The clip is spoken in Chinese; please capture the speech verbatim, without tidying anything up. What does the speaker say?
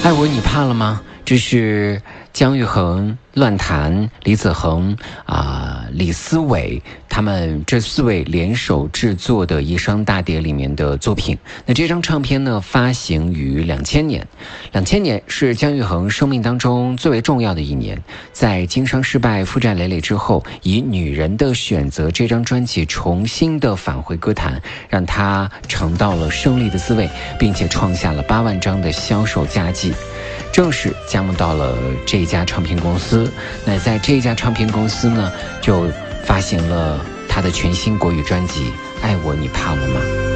爱我你怕了吗？这是姜育恒、乱弹、李子恒啊、呃、李思伟他们这四位联手制作的一张大碟里面的作品。那这张唱片呢，发行于两千年。两千年是姜育恒生命当中最为重要的一年。在经商失败、负债累累之后，以《女人的选择》这张专辑重新的返回歌坛，让他尝到了胜利的滋味，并且创下了八万张的销售佳绩。正式加盟到了这家唱片公司。那在这家唱片公司呢，就发行了他的全新国语专辑《爱我你怕了吗》。